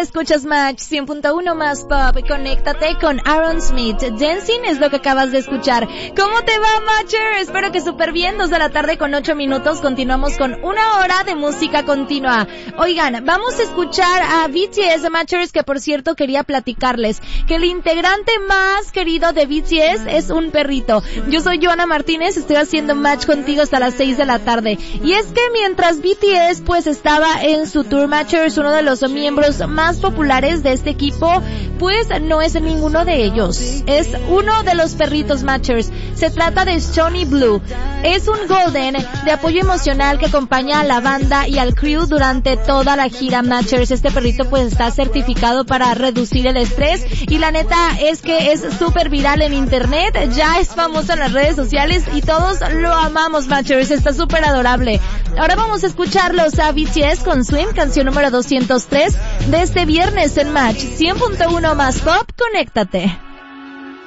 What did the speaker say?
escuchas Match 100.1 más pop. Conéctate con Aaron Smith. Dancing es lo que acabas de escuchar. ¿Cómo te va, Matcher? Espero que súper bien. 2 de la tarde con 8 minutos. Continuamos con 1 hora de música continua. Oigan, vamos a escuchar a BTS, Matchers, que por cierto quería platicarles que el integrante más querido de BTS es un perrito. Yo soy Joana Martínez, estoy haciendo Match contigo hasta las 6 de la tarde. Y es que mientras BTS pues estaba en su tour, Matchers, uno de los miembros más populares de este equipo, pues no es ninguno de ellos. Es uno de los perritos, Matchers. Se trata de Stony Blue. Es un golden de apoyo emocional que acompaña a la banda y al crew durante toda la gira, Matchers. Este perrito pues está certificado para reducir el estrés y la neta es que es súper viral en internet, ya es famoso en las redes sociales y todos lo amamos, Matchers. Está súper adorable. Ahora vamos a escucharlos a BTS con Swim, canción número 203 de este viernes en Match 100.1 más pop. Conéctate.